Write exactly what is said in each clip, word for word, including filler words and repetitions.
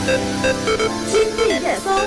今日热搜。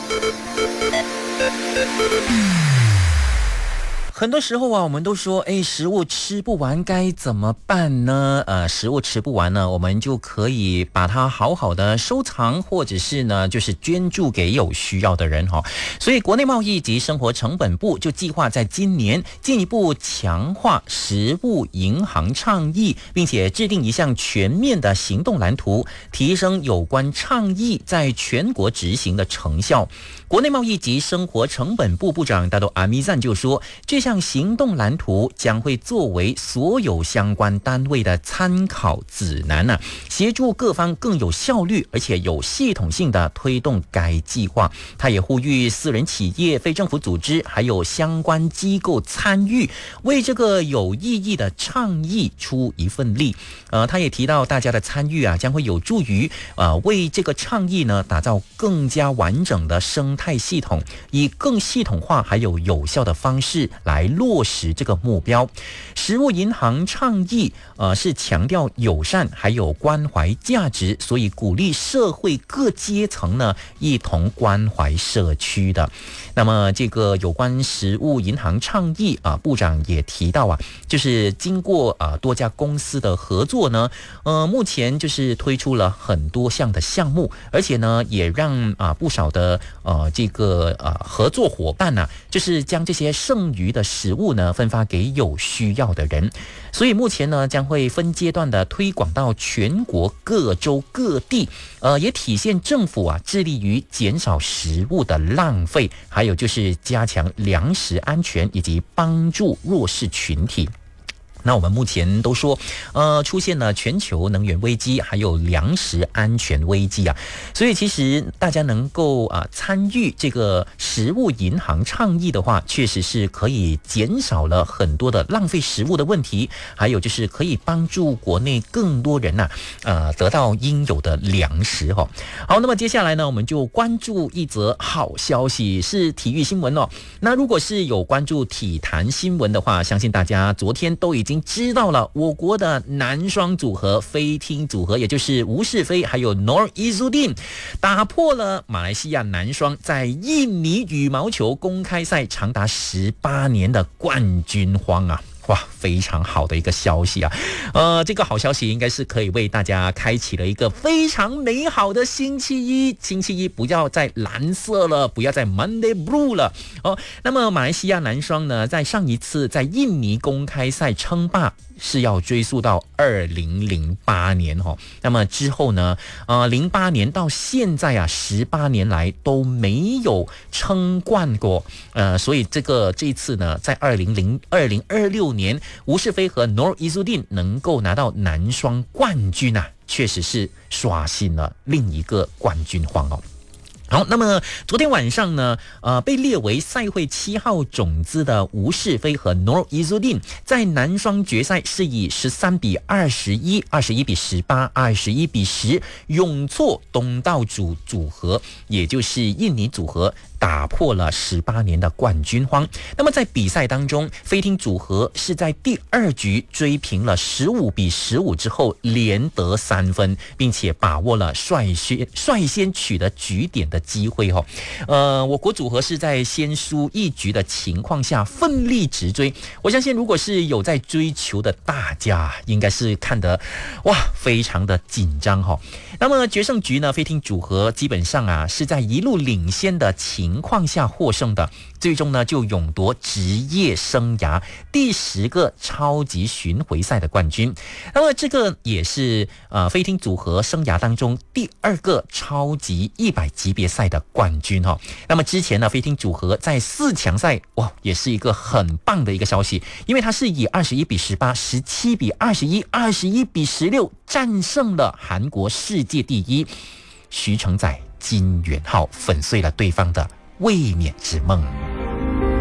很多时候啊，我们都说，哎，食物吃不完该怎么办呢？呃，食物吃不完呢，我们就可以把它好好的收藏，或者是呢，就是捐助给有需要的人哈。所以，国内贸易及生活成本部就计划在今年进一步强化食物银行倡议，并且制定一项全面的行动蓝图，提升有关倡议在全国执行的成效。国内贸易及生活成本部部长大都阿米赞就说，这项行动蓝图将会作为所有相关单位的参考指南呢、啊，协助各方更有效率而且有系统性的推动该计划。他也呼吁私人企业、非政府组织还有相关机构参与，为这个有意义的倡议出一份力。呃，他也提到大家的参与啊，将会有助于呃为这个倡议呢打造更加完整的生态系统，以更系统化还有有效的方式来落实这个目标。食物银行倡议呃是强调友善还有关怀价值，所以鼓励社会各阶层呢一同关怀社区的。那么这个有关食物银行倡议啊，部长也提到啊，就是经过啊多家公司的合作呢，呃，目前就是推出了很多项的项目，而且呢也让啊不少的呃这个呃合作伙伴呢、啊，就是将这些剩余的食物呢分发给有需要的人。所以目前呢将会分阶段的推广到全国各州各地，呃，也体现政府啊致力于减少食物的浪费，还有就是加强粮食安全以及帮助弱势群体。那我们目前都说，呃，出现了全球能源危机，还有粮食安全危机啊，所以其实大家能够啊参与这个食物银行倡议的话，确实是可以减少了很多的浪费食物的问题，还有就是可以帮助国内更多人呐、啊，呃，得到应有的粮食哈、哦。好，那么接下来呢，我们就关注一则好消息，是体育新闻哦。那如果是有关注体坛新闻的话，相信大家昨天都已经知道了，我国的男双组合飞汀组合，也就是吴世飞还有 Nur Izzuddin 打破了马来西亚男双在印尼羽毛球公开赛长达十八年的冠军荒啊。哇，非常好的一个消息啊！呃，这个好消息应该是可以为大家开启了一个非常美好的星期一。星期一不要再蓝色了，不要再 Monday Blue 了哦。那么马来西亚男双呢，在上一次在印尼公开赛称霸是要追溯到二零零八年哦。那么之后呢，呃，零八年到现在啊，十八年来都没有称冠过。呃，所以这个这一次呢，在二零零二零二六年，吴世飞和 Nur Izzuddin 能够拿到男双冠军啊，确实是刷新了另一个冠军荒哦。好，那么昨天晚上呢，呃，被列为赛会七号种子的吴世飞和 Nur Izzuddin 在男双决赛是以十三比二十一、二十一比十八、二十一比十勇挫东道主组合，也就是印尼组合，打破了十八年的冠军荒。那么在比赛当中，飞汀组合是在第二局追平了十五比十五之后连得三分，并且把握了率先率先取得局点的机会哦。呃，我国组合是在先输一局的情况下奋力直追，我相信如果是有在追求的大家，应该是看得哇非常的紧张哈、哦。那么决胜局呢，飞汀组合基本上啊是在一路领先的情况下获胜的，最终呢就勇夺职业生涯第十个超级巡回赛的冠军。那么这个也是呃飞汀组合生涯当中第二个超级一百级别赛的冠军哈、哦。那么之前呢，飞汀组合在四强赛哇也是一个很棒的一个消息，因为它是以二十一比十八、十七比二十一、二十一比十六战胜了韩国世界第一徐承宰金元浩，粉碎了对方的卫冕之梦。